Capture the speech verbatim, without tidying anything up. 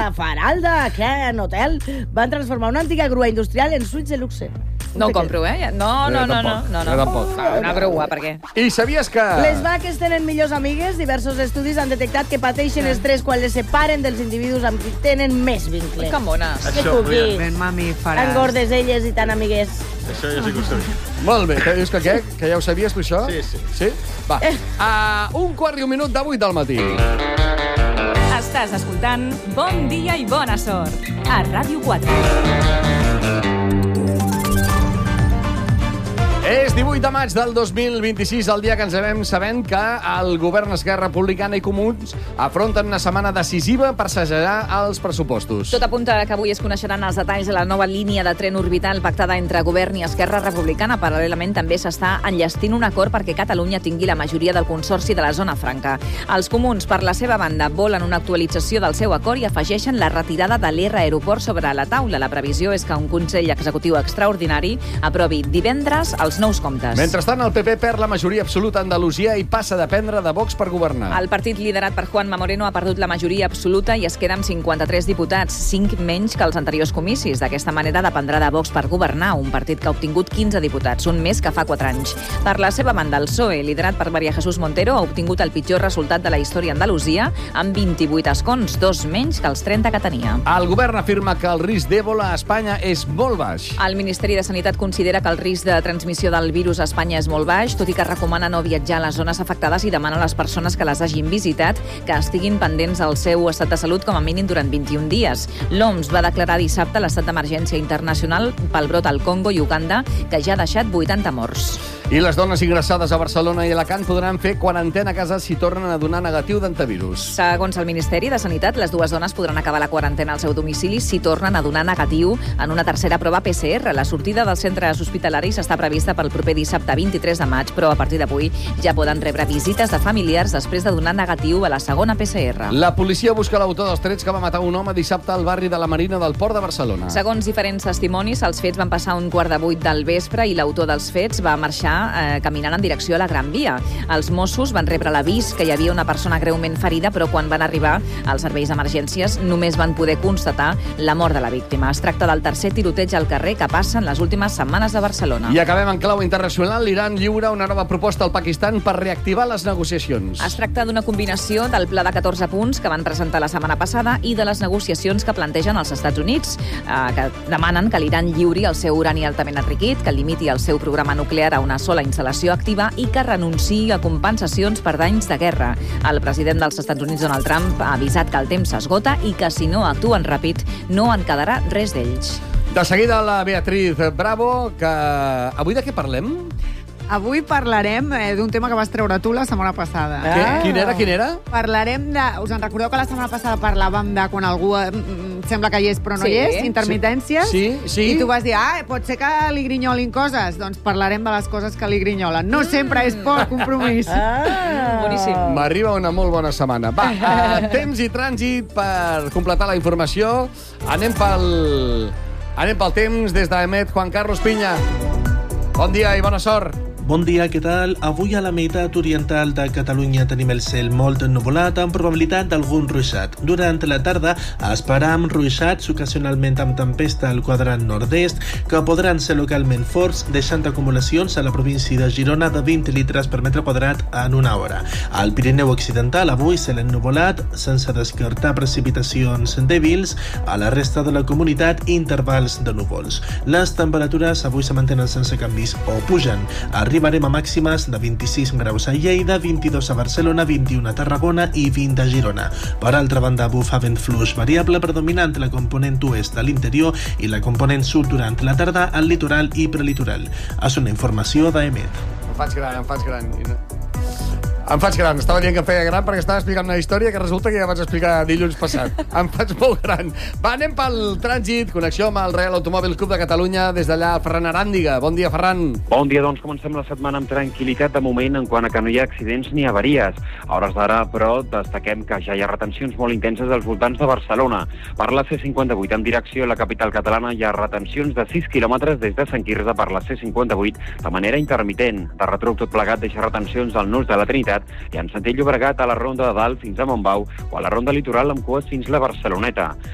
Faralda, que en hotel van transformar una antiga grua industrial en suites de luxe. No ho compro, eh? No, no, no, no. no, no. Jo tampoc. Una grua, per què? I sabies que... Les vaques tenen millors amigues. Diversos estudis han detectat que pateixen estrès quan les separen dels individus amb qui tenen més vincle. Que mones. Que cuquis. Ben mamíferes. Tan gordes elles i tan amigues. Això ja sí que ho sabia. Molt bé, que dius que què? Que ja ho sabies, tu, això? Sí, sí. Sí? Va, uh, un quart i un minut de vuit del matí. Estàs escoltant Bon Dia i Bona Sort a Ràdio quatre. És divuit de maig del dos mil vint-i-sis, el dia que ens vam sabent que el govern Esquerra Republicana i Comuns afronten una setmana decisiva per segellar els pressupostos. Tot apunta que avui es coneixeran els detalls de la nova línia de tren orbital pactada entre Govern i Esquerra Republicana. Paral·lelament també s'està enllestint un acord perquè Catalunya tingui la majoria del consorci de la Zona Franca. Els Comuns, per la seva banda, volen una actualització del seu acord i afegeixen la retirada de l'R Aeroport sobre la taula. La previsió és que un Consell Executiu extraordinari aprovi divendres els nous comptes. Mentrestant, el P P perd la majoria absoluta a Andalusia i passa a dependre de Vox per governar. El partit liderat per Juanma Moreno ha perdut la majoria absoluta i es queda amb cinquanta-tres diputats, cinc menys que els anteriors comicis. D'aquesta manera dependrà de Vox per governar, un partit que ha obtingut quinze diputats, un més que fa quatre anys. Per la seva banda, el P S O E, liderat per María Jesús Montero, ha obtingut el pitjor resultat de la història a Andalusia, amb vint-i-vuit escons, dos menys que els trenta que tenia. El govern afirma que el risc d'Ebola a Espanya és molt baix. El Ministeri de Sanitat considera que el risc de transmissió del virus a Espanya és molt baix, tot i que recomana no viatjar a les zones afectades i demana a les persones que les hagin visitat que estiguin pendents del seu estat de salut com a mínim durant vint-i-un dies. L'O M S va declarar dissabte l'estat d'emergència internacional pel brot al Congo i Uganda, que ja ha deixat vuitanta morts. I les dones ingressades a Barcelona i Alacant podran fer quarantena a casa si tornen a donar negatiu d'antivirus. Segons el Ministeri de Sanitat, les dues dones podran acabar la quarantena al seu domicili si tornen a donar negatiu en una tercera prova P C R. La sortida dels centres hospitalaris està prevista pel proper dissabte vint-i-tres de maig, però a partir d'avui ja poden rebre visites de familiars després de donar negatiu a la segona P C R. La policia busca l'autor dels trets que va matar un home dissabte al barri de la Marina del Port de Barcelona. Segons diferents testimonis, els fets van passar un quart de vuit del vespre i l'autor dels fets va marxar eh, caminant en direcció a la Gran Via. Els Mossos van rebre l'avís que hi havia una persona greument ferida, però quan van arribar als serveis d'emergències només van poder constatar la mort de la víctima. Es tracta del tercer tiroteig al carrer que passa en les últimes setmanes de Barcelona. I acabem en clau internacional. L'Iran lliura una nova proposta al Pakistan per reactivar les negociacions. Es tracta d'una combinació del pla de catorze punts que van presentar la setmana passada i de les negociacions que plantegen els Estats Units, eh, que demanen que l'Iran lliuri el seu urani altament enriquit, que limiti el seu programa nuclear a una sola instal·lació activa i que renunciï a compensacions per danys de guerra. El president dels Estats Units, Donald Trump, ha avisat que el temps s'esgota i que si no actuen ràpid no en quedarà res d'ells. De seguida, la Beatriz Bravo, que avui de què parlem? Avui parlarem eh, d'un tema que vas treure tu la setmana passada. Ah. Què? Quin era, quin era? Parlarem de... Us en recordeu que la setmana passada parlàvem de quan algú eh, sembla que hi és però no Sí. hi és? Intermitències? Sí, sí. I tu vas dir, ah, pot ser que li grinyolin coses. Doncs parlarem de les coses que li grinyolen. No sempre és por, compromís. Ah. Boníssim. M'arriba una molt bona setmana. Va, uh, temps i trànsit per completar la informació. Anem pel... Anem pel temps des d'Emet, Juan Carlos Piña. Bon dia i bona sort. Bon dia, què tal? Avui a la meitat oriental de Catalunya tenim el cel molt ennuvolat amb probabilitat d'algun ruixat. Durant la tarda esperam ruixats ocasionalment amb tempesta al quadrant nord-est que podran ser localment forts, deixant acumulacions a la província de Girona de vint litres per metre quadrat en una hora. Al Pirineu Occidental avui cel ennuvolat sense descartar precipitacions dèbils. A la resta de la comunitat intervals de núvols. Les temperatures avui se mantenen sense canvis o pugen. Arribarem a màximes de vint-i-sis graus a Lleida, vint-i-dos a Barcelona, vint-i-un a Tarragona i vint a Girona. Per altra banda, bufa vent fluix variable predominant la component oest a l'interior i la component sud durant la tarda al litoral i prelitoral. És una informació d'Emet. Em faig gran, em faig gran. Em faig gran. Estava dient que em feia gran perquè estava explicant una història que resulta que ja vaig explicar dilluns passat. Em faig molt gran. Va, anem pel trànsit. Connexió amb el Real Automòbil Club de Catalunya. Des d'allà, Ferran Aràndiga. Bon dia, Ferran. Bon dia, doncs comencem la setmana amb tranquil·litat de moment en quant a que no hi ha accidents ni avaries. A hores d'ara, però, destaquem que ja hi ha retencions molt intenses als voltants de Barcelona. Per la C cinquanta-vuit en direcció a la capital catalana hi ha retencions de sis quilòmetres des de Sant Quirze per la C cinquanta-vuit de manera intermitent. De retruc tot plegat deixa retencions al nus de la Trinitat i en sentit Llobregat a la Ronda de Dalt fins a Montbau o a la Ronda Litoral amb cues fins la Barceloneta.